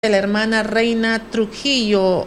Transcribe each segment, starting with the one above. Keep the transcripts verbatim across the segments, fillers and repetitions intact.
La hermana Reina Trujillo,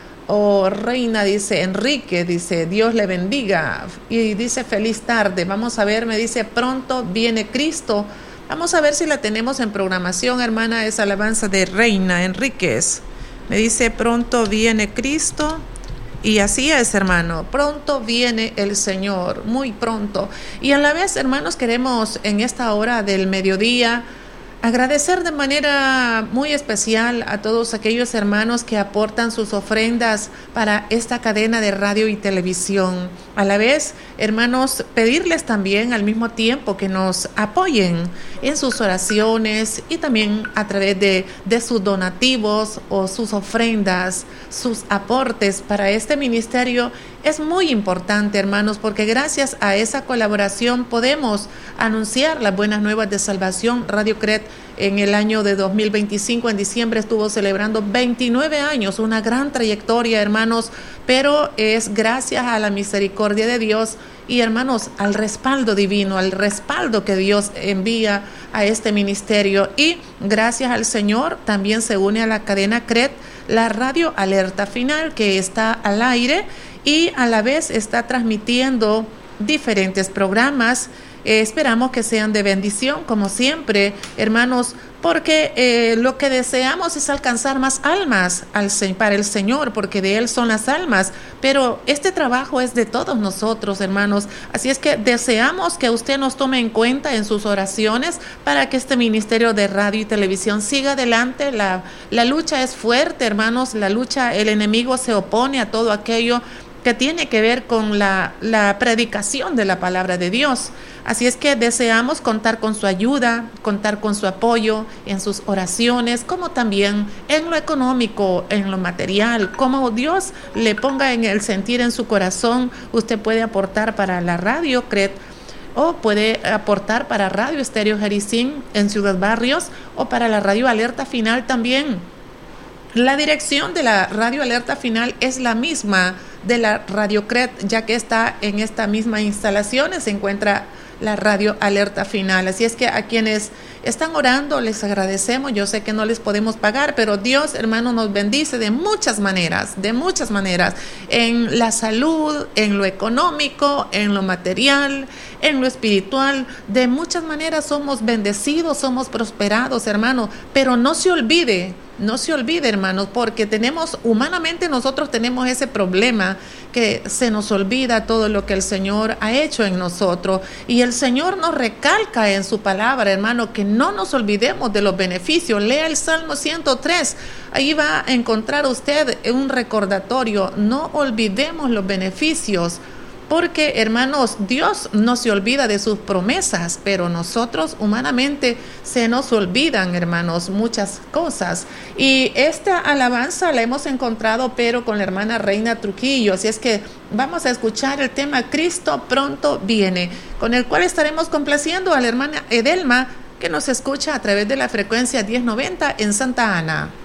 o Reina, dice Enrique, dice Dios le bendiga, y dice feliz tarde. Vamos a ver, me dice pronto viene Cristo. Vamos a ver si la tenemos en programación, hermana, esa alabanza de Reina Enríquez. Me dice pronto viene Cristo. Y así es, hermano, pronto viene el Señor, muy pronto. Y a la vez, hermanos, queremos en esta hora del mediodía agradecer de manera muy especial a todos aquellos hermanos que aportan sus ofrendas para esta cadena de radio y televisión. A la vez, hermanos, pedirles también al mismo tiempo que nos apoyen en sus oraciones y también a través de, de sus donativos o sus ofrendas, sus aportes para este ministerio. Es muy importante, hermanos, porque gracias a esa colaboración podemos anunciar las buenas nuevas de salvación. Radio Cret en el año de dos mil veinticinco, en diciembre, estuvo celebrando veintinueve años, una gran trayectoria, hermanos, pero es gracias a la misericordia de Dios y, hermanos, al respaldo divino, al respaldo que Dios envía a este ministerio. Y gracias al Señor también se une a la cadena Cret la radio Alerta Final, que está al aire y a la vez está transmitiendo diferentes programas. Eh, esperamos que sean de bendición, como siempre, hermanos, porque eh, lo que deseamos es alcanzar más almas al, para el Señor, porque de Él son las almas, pero este trabajo es de todos nosotros, hermanos, así es que deseamos que usted nos tome en cuenta en sus oraciones para que este ministerio de radio y televisión siga adelante. La, la lucha es fuerte, hermanos, la lucha, el enemigo se opone a todo aquello que tiene que ver con la, la predicación de la palabra de Dios. Así es que deseamos contar con su ayuda, contar con su apoyo en sus oraciones, como también en lo económico, en lo material, como Dios le ponga en el sentir en su corazón. Usted puede aportar para la radio Cret, o puede aportar para Radio Estéreo Jericín en Ciudad Barrios, o para la radio Alerta Final también. La dirección de la radio Alerta Final es la misma de la Radio Cret, ya que está en esta misma instalación, se encuentra la radio Alerta Final. Así es que a quienes están orando les agradecemos. Yo sé que no les podemos pagar, pero Dios, hermano, nos bendice de muchas maneras, de muchas maneras, en la salud, en lo económico, en lo material, en lo espiritual. De muchas maneras somos bendecidos, somos prosperados, hermano, pero no se olvide, no se olvide, hermanos, porque tenemos, humanamente nosotros tenemos ese problema que se nos olvida todo lo que el Señor ha hecho en nosotros. Y el Señor nos recalca en su palabra, hermano, que no nos olvidemos de los beneficios. Lea el Salmo ciento tres, ahí va a encontrar usted un recordatorio. No olvidemos los beneficios, porque, hermanos, Dios no se olvida de sus promesas, pero nosotros humanamente se nos olvidan, hermanos, muchas cosas. Y esta alabanza la hemos encontrado, pero con la hermana Reina Trujillo. Así es que vamos a escuchar el tema Cristo pronto viene, con el cual estaremos complaciendo a la hermana Edelma, que nos escucha a través de la frecuencia diez noventa en Santa Ana.